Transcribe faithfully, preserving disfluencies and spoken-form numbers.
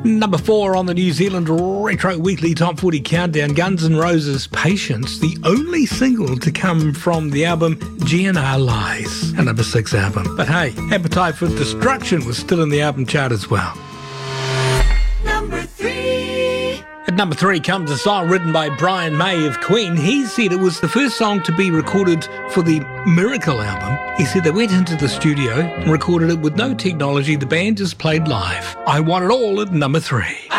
Number four on the New Zealand Retro Weekly Top forty Countdown, Guns N' Roses' Patience, the only single to come from the album G N R Lies, a number six album. But hey, Appetite for Destruction was still in the album chart as well. Number three. At number three comes a song written by Brian May of Queen. He said it was the first song to be recorded for the Miracle album. He said they went into the studio and recorded it with no technology. The band just played live. I Want It All at number three.